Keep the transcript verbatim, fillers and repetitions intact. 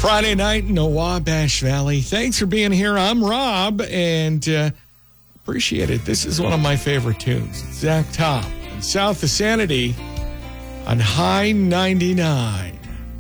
Friday night in the Wabash Valley. Thanks for being here. I'm Rob, and uh, appreciate it. This is one of my favorite tunes. It's Zach Top and South of Sanity on High ninety-nine.